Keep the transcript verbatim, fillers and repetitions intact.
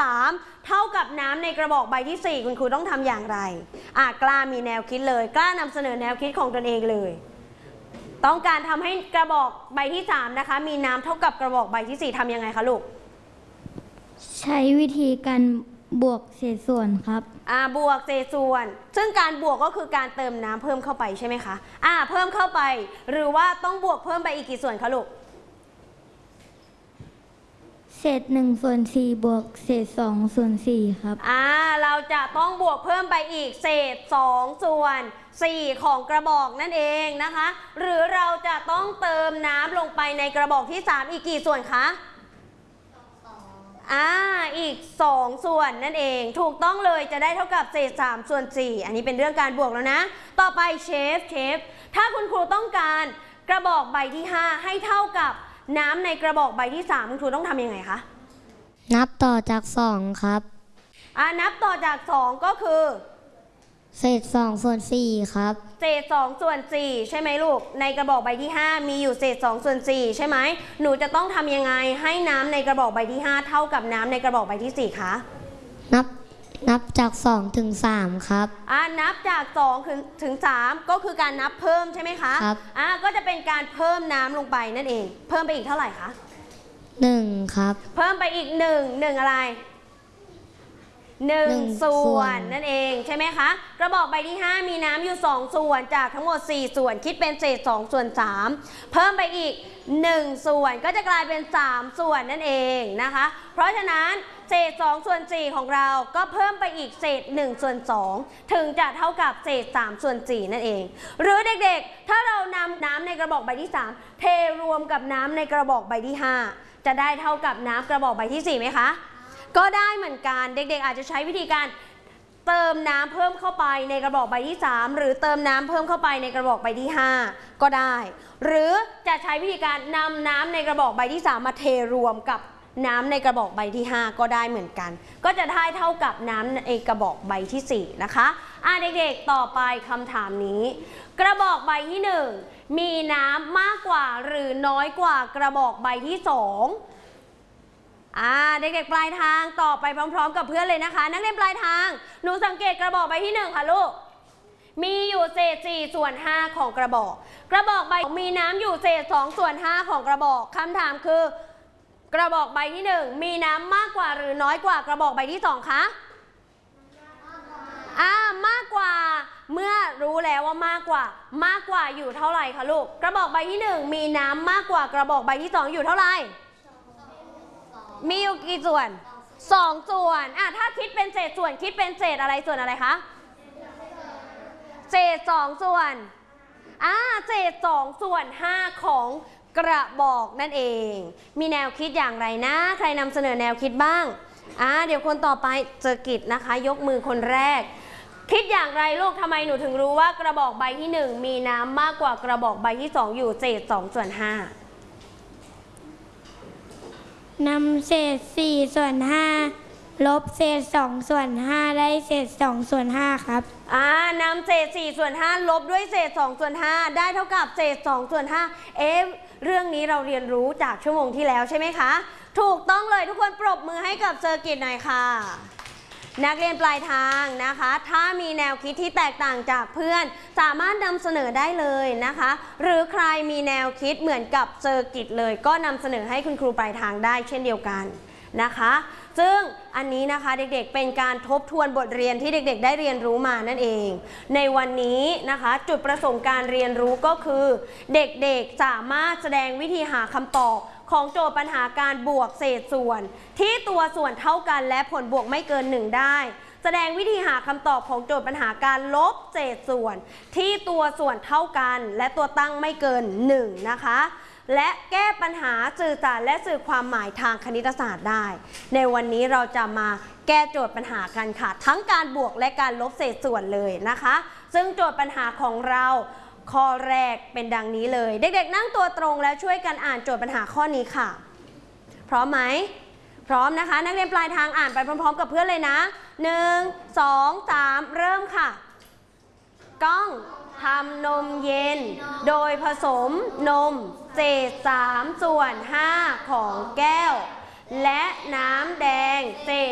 มเท่ากับน้ำในกระบอกใบที่สี่คุณครูต้องทำอย่างไรอ่ะกล้ามีแนวคิดเลยกล้านำเสนอแนวคิดของตนเองเลยต้องการทำให้กระบอกใบที่สามนะคะมีน้ำเท่ากับกระบอกใบที่สี่ทำยังไงคะลูกใช้วิธีการบวกเศษส่วนครับอ่าบวกเศษส่วนซึ่งการบวกก็คือการเติมน้ำเพิ่มเข้าไปใช่ไหมคะอ่าเพิ่มเข้าไปหรือว่าต้องบวกเพิ่มไปอีกกี่ส่วนคะลูกเศษหนึ่งส่วนสี่บวกเศษสองส่วนสี่ครับอ่าเราจะต้องบวกเพิ่มไปอีกเศษสองส่วนสี่ของกระบอกนั่นเองนะคะหรือเราจะต้องเติมน้ำลงไปในกระบอกที่สามอีกกี่ส่วนคะอ่าอีกสองส่วนนั่นเองถูกต้องเลยจะได้เท่ากับเศษสามส่วนสี่อันนี้เป็นเรื่องการบวกแล้วนะต่อไปเชฟเชฟถ้าคุณครูต้องการกระบอกใบที่ห้าให้เท่ากับน้ำในกระบอกใบที่สามคุณครูต้องทำยังไงคะนับต่อจากสองครับอ่านับต่อจากสองก็คือเศษสองส่วนสี่ครับเศษสองส่วนสี่ใช่ไหมลูกในกระบอกใบที่ห้ามีอยู่เศษสองส่วนสี่ใช่ไหมหนูจะต้องทำยังไงให้น้ำในกระบอกใบที่ห้าเท่ากับน้ำในกระบอกใบที่สี่คะนับนับจากสองถึงสามครับอ่านับจากสองถึงถึงสามก็คือการนับเพิ่มใช่ไหมคะครับอ่าก็จะเป็นการเพิ่มน้ำลงไปนั่นเองเพิ่มไปอีกเท่าไหร่คะหนึ่งครับเพิ่มไปอีกหนึ่งหนึ่งอะไรหนึ่งส่วนนั่นเองใช่ไหมคะกระบอกใบที่ห้ามีน้ำอยู่สองส่วนจากทั้งหมดสี่ส่วนคิดเป็นเศษสองส่วนสามเพิ่มไปอีกหนึ่งส่วนก็จะกลายเป็นสามส่วนนั่นเองนะคะเพราะฉะนั้นเศษสองส่วนสี่ของเราก็เพิ่มไปอีกเศษหนึ่งส่วนสองถึงจะเท่ากับเศษสามส่วนสี่นั่นเองหรือเด็กๆถ้าเรานำน้ำในกระบอกใบที่สามเทรวมกับน้ำในกระบอกใบที่ห้าจะได้เท่ากับน้ำกระบอกใบที่สี่ไหมคะก็ได้เหมือนกันเด็กๆอาจจะใช้วิธีการเติมน้ำเพิ่มเข้าไปในกระบอกใบที่สามหรือเติมน้ำเพิ่มเข้าไปในกระบอกใบที่ห้าก็ได้หรือจะใช้วิธีการนำน้ำในกระบอกใบที่สามมาเทรวมกับน้ำในกระบอกใบที่ห้าก็ได้เหมือนกันก็จะได้เท่ากับน้ำในกระบอกใบที่สี่นะคะอ่ะเด็กๆต่อไปคำถามนี้กระบอกใบที่หนึ่งมีน้ำมากกว่าหรือน้อยกว่ากระบอกใบที่สองอ่าเด็กๆปลายทางตอบไปพร้อมๆกับเพื่อนเลยนะคะนักเรียนปลายทางหนูสังเกตกระบอกใบที่หนึ่งค่ะลูกมีอยู่เศษสี่ส่วนห้าของกระบอกกระบอกใบมีน้ำอยู่เศษสองส่วนห้าของกระบอกคำถามคือกระบอกใบที่หนึ่งมีน้ำมากกว่าหรือน้อยกว่ากระบอกใบที่สองคะอ่ามากกว่าเมื่อรู้แล้วว่ามากกว่ามากกว่าอยู่เท่าไหร่คะลูกกระบอกใบที่หนึ่งมีน้ำมากกว่ากระบอกใบที่สองอยู่เท่าไหร่มีอยู่กี่ส่วนสองส่วนอ่ะถ้าคิดเป็นเศษส่วนคิดเป็นเศษอะไรส่วนอะไรคะเศษสองส่วนอ่าเศษสองส่วนห้าของกระบอกนั่นเองมีแนวคิดอย่างไรนะใครนำเสนอแนวคิดบ้างอ่าเดี๋ยวคนต่อไปเจอกิจนะคะยกมือคนแรกคิดอย่างไรลูกทำไมหนูถึงรู้ว่ากระบอกใบที่หนึ่งมีน้ำมากกว่ากระบอกใบที่สองอยู่เศษสองส่วนห้านำเศษสี่ส่วนห้าลบเศษสองส่วนห้าได้เศษสองส่วนห้าครับอ่านำเศษสี่ส่วนห้าลบด้วยเศษสองส่วนห้าได้เท่ากับเศษสองส่วนห้าเอ๊ะเรื่องนี้เราเรียนรู้จากชั่วโมงที่แล้วใช่ไหมคะถูกต้องเลยทุกคนปรบมือให้กับเซอร์กิตหน่อยค่ะนักเรียนปลายทางนะคะถ้ามีแนวคิดที่แตกต่างจากเพื่อนสามารถนำเสนอได้เลยนะคะหรือใครมีแนวคิดเหมือนกับเซอร์กิตเลยก็นำเสนอให้คุณครูปลายทางได้เช่นเดียวกันนะคะซึ่งอันนี้นะคะเด็กๆเป็นการทบทวนบทเรียนที่เด็กๆได้เรียนรู้มานั่นเองในวันนี้นะคะจุดประสงค์การเรียนรู้ก็คือเด็กๆสามารถแสดงวิธีหาคำตอบของโจทย์ปัญหาการบวกเศษส่วนที่ตัวส่วนเท่ากันและผลบวกไม่เกินหนึ่งได้แสดงวิธีหาคำตอบของโจทย์ปัญหาการลบเศษส่วนที่ตัวส่วนเท่ากันและตัวตั้งไม่เกินหนึ่งนะคะและแก้ปัญหาสื่อสารและสื่อความหมายทางคณิตศาสตร์ได้ในวันนี้เราจะมาแก้โจทย์ปัญหากันค่ะทั้งการบวกและการลบเศษส่วนเลยนะคะซึ่งโจทย์ปัญหาของเราข้อแรกเป็นดังนี้เลยเด็กๆนั่งตัวตรงแล้วช่วยกันอ่านโจทย์ปัญหาข้อนี้ค่ะพร้อมไหมพร้อมนะคะนักเรียนปลายทางอ่านไปพร้อมๆกับเพื่อนเลยนะหนึ่ง สอง สามเริ่มค่ะก้องทำนมเย็นโดยผสมนมเศษสามส่วนห้าของแก้วและน้ำแดงเศษ